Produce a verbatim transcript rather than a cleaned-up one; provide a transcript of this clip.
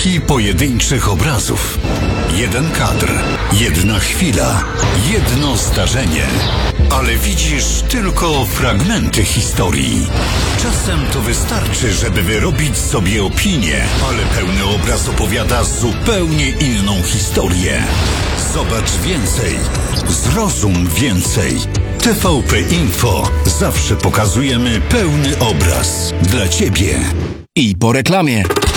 Setki pojedynczych obrazów. Jeden kadr, jedna chwila, jedno zdarzenie. Ale widzisz tylko fragmenty historii. Czasem to wystarczy, żeby wyrobić sobie opinię, ale pełny obraz opowiada zupełnie inną historię. Zobacz więcej, zrozum więcej. T V P Info. Zawsze pokazujemy pełny obraz dla Ciebie. I po reklamie.